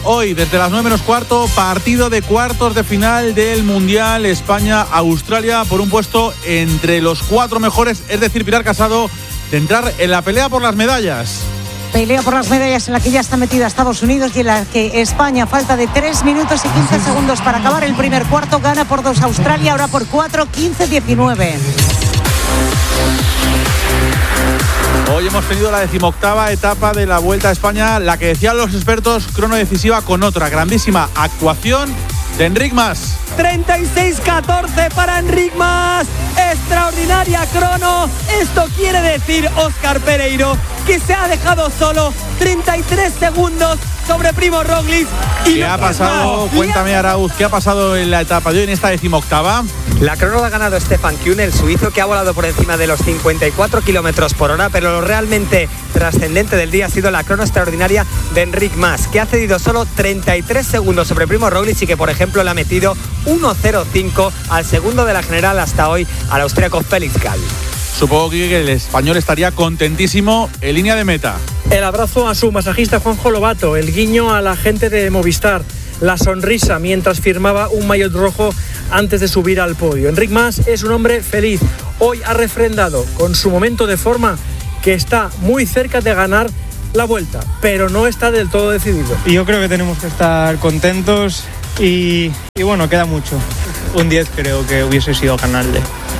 Hoy, desde las 9 menos cuarto, partido de cuartos de final del Mundial España-Australia por un puesto entre los 4 mejores, es decir, Pilar Casado, de entrar en la pelea por las medallas. Pelea por las medallas en la que ya está metida Estados Unidos y en la que España, falta de 3 minutos y 15 segundos para acabar el primer cuarto, gana por 2 Australia, ahora por 4, 15-19. Hoy hemos tenido la 18ª etapa de la Vuelta a España, la que decían los expertos, crono decisiva con otra grandísima actuación de Enric Mas. 36-14 para Enric Mas, extraordinaria crono. Esto quiere decir, Óscar Pereiro, que se ha dejado solo 33 segundos sobre Primož Roglič. ¿Qué ha pasado? Cuéntame, Arauz, ¿qué ha pasado en la etapa de hoy, en esta 18ª? La crono la ha ganado Stefan Kuhn, el suizo, que ha volado por encima de los 54 kilómetros por hora, pero lo realmente trascendente del día ha sido la crono extraordinaria de Enric Mas, que ha cedido solo 33 segundos sobre Primož Roglič y que, por ejemplo, le ha metido 1.05 al segundo de la general hasta hoy, al austríaco Felix Gall. Supongo que el español estaría contentísimo en línea de meta. El abrazo a su masajista Juanjo Lobato, el guiño a la gente de Movistar, la sonrisa mientras firmaba un maillot rojo antes de subir al podio. Enric Mas es un hombre feliz. Hoy ha refrendado con su momento de forma que está muy cerca de ganar la Vuelta, pero no está del todo decidido. Y yo creo que tenemos que estar contentos y bueno, queda mucho. Un 10 creo que hubiese sido ganarle.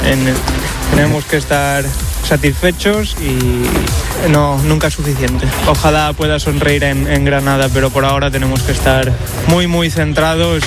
Tenemos que estar satisfechos y nunca es suficiente. Ojalá pueda sonreír en Granada, pero por ahora tenemos que estar muy centrados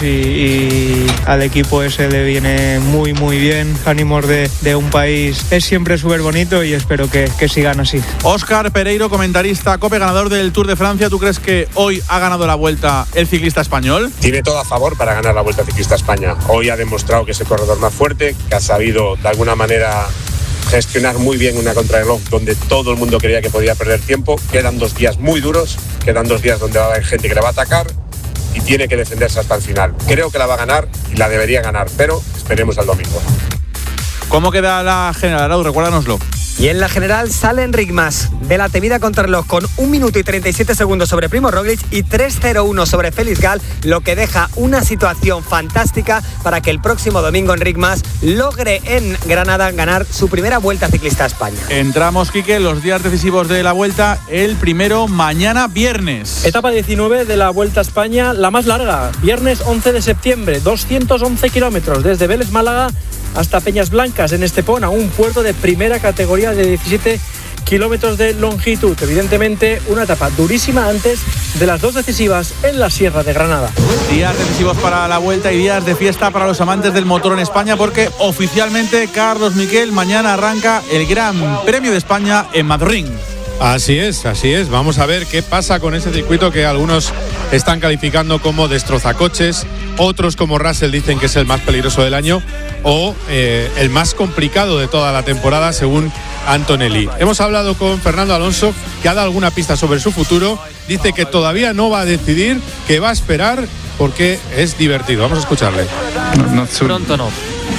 y al equipo ese le viene muy bien. Ánimos de un país es siempre súper bonito y espero que sigan así. Óscar Pereiro, comentarista COPE, ganador del Tour de Francia. ¿Tú crees que hoy ha ganado la Vuelta el ciclista español? Tiene todo a favor para ganar la Vuelta Ciclista España. Hoy ha demostrado que es el corredor más fuerte, que ha sabido de alguna manera gestionar muy bien una contrarreloj donde todo el mundo creía que podía perder tiempo. Quedan 2 días muy duros, quedan 2 días donde va a haber gente que le va a atacar y tiene que defenderse hasta el final. Creo que la va a ganar y la debería ganar, pero esperemos al domingo. ¿Cómo queda la general, Raúl? Recuérdanoslo. Y en la general sale Enric Mas de la temida contrarreloj con 1 minuto y 37 segundos sobre Primož Roglič y 3.01 sobre Felix Gall, lo que deja una situación fantástica para que el próximo domingo Enric Mas logre en Granada ganar su primera Vuelta Ciclista a España. Entramos, Quique, los días decisivos de la Vuelta. El primero, mañana viernes. Etapa 19 de la Vuelta a España, la más larga. Viernes 11 de septiembre, 211 kilómetros desde Vélez Málaga hasta Peñas Blancas en Estepona, un puerto de primera categoría de 17 kilómetros de longitud. Evidentemente, una etapa durísima antes de las 2 decisivas en la Sierra de Granada. Días decisivos para la Vuelta y días de fiesta para los amantes del motor en España, porque oficialmente, Carlos Miquel, mañana arranca el Gran Premio de España en Madrid. Así es. Vamos a ver qué pasa con ese circuito que algunos están calificando como destrozacoches, otros como Russell dicen que es el más peligroso del año o el más complicado de toda la temporada según Antonelli. Hemos hablado con Fernando Alonso, que ha dado alguna pista sobre su futuro. Dice que todavía no va a decidir, que va a esperar porque es divertido. Vamos a escucharle. Pronto no.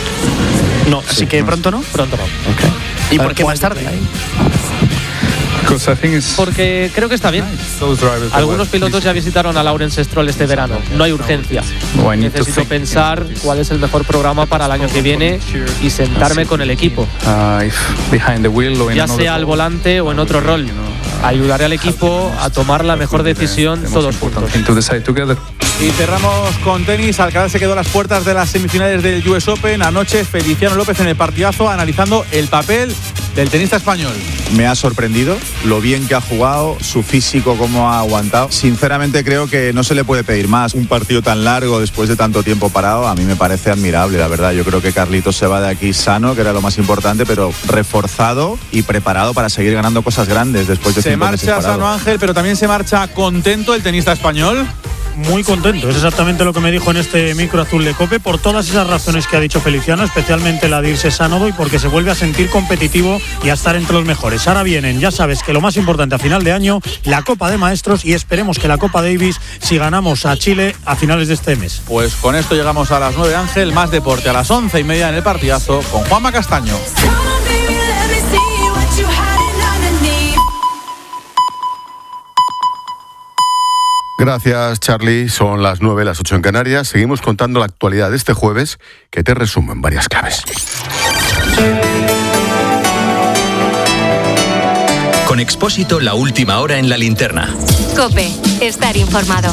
No, así que pronto no. Pronto no. Okay. ¿Y por qué más tarde? Porque creo que está bien. Algunos pilotos ya visitaron a Lawrence Stroll este verano. No hay urgencia. Necesito pensar cuál es el mejor programa para el año que viene y sentarme con el equipo, ya sea al volante o en otro rol. Ayudaré al equipo a tomar la mejor decisión todos juntos. Y cerramos con tenis. Alcaraz se quedó a las puertas de las semifinales del US Open. Anoche Feliciano López en el partidazo analizando el papel del tenista español. Me ha sorprendido lo bien que ha jugado, su físico, cómo ha aguantado. Sinceramente creo que no se le puede pedir más. Un partido tan largo después de tanto tiempo parado, a mí me parece admirable, la verdad. Yo creo que Carlitos se va de aquí sano, que era lo más importante, pero reforzado y preparado para seguir ganando cosas grandes después de 5 meses parado. Se marcha Sano Ángel, pero también se marcha contento el tenista español. Muy contento, es exactamente lo que me dijo en este micro azul de COPE, por todas esas razones que ha dicho Feliciano, especialmente la de irse sano y porque se vuelve a sentir competitivo y a estar entre los mejores. Ahora vienen, ya sabes que lo más importante a final de año, la Copa de Maestros, y esperemos que la Copa Davis si ganamos a Chile a finales de este mes. Pues con esto llegamos a las 9, Ángel, más deporte a las 11:30 en el partidazo con Juanma Castaño. Gracias, Charlie. Son las 9, las 8 en Canarias. Seguimos contando la actualidad de este jueves, que te resumo en varias claves. Con Expósito, la última hora en la linterna. COPE, estar informado.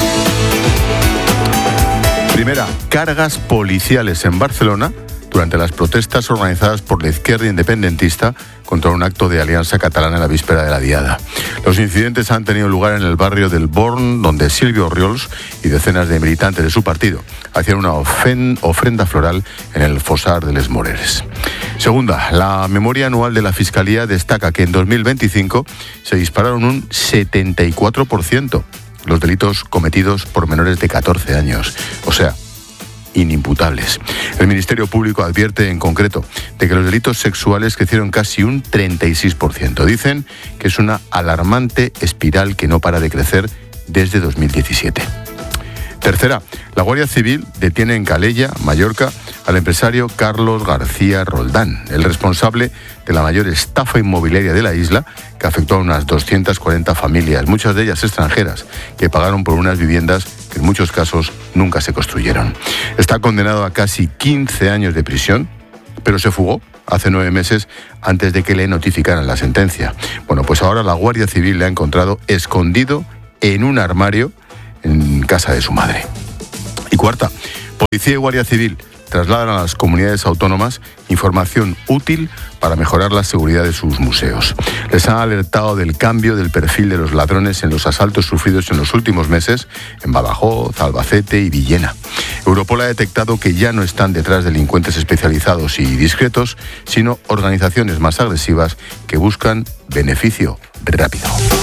Primera, cargas policiales en Barcelona durante las protestas organizadas por la izquierda independentista contra un acto de Alianza Catalana en la víspera de la Diada. Los incidentes han tenido lugar en el barrio del Born, donde Silvio Orriols y decenas de militantes de su partido hacían una ofrenda floral en el Fossar de les Moreres. Segunda, la memoria anual de la Fiscalía destaca que en 2025 se dispararon un 74% los delitos cometidos por menores de 14 años. O sea, inimputables. El Ministerio Público advierte en concreto de que los delitos sexuales crecieron casi un 36%. Dicen que es una alarmante espiral que no para de crecer desde 2017. Tercera, la Guardia Civil detiene en Calella, Mallorca, al empresario Carlos García Roldán, el responsable de la mayor estafa inmobiliaria de la isla, que afectó a unas 240 familias, muchas de ellas extranjeras, que pagaron por unas viviendas que en muchos casos nunca se construyeron. Está condenado a casi 15 años de prisión, pero se fugó hace 9 meses antes de que le notificaran la sentencia. Bueno, pues ahora la Guardia Civil le ha encontrado escondido en un armario en casa de su madre. Y cuarta, Policía y Guardia Civil trasladan a las comunidades autónomas información útil para mejorar la seguridad de sus museos. Les han alertado del cambio del perfil de los ladrones en los asaltos sufridos en los últimos meses en Badajoz, Albacete y Villena. Europol ha detectado que ya no están detrás delincuentes especializados y discretos, sino organizaciones más agresivas que buscan beneficio rápido.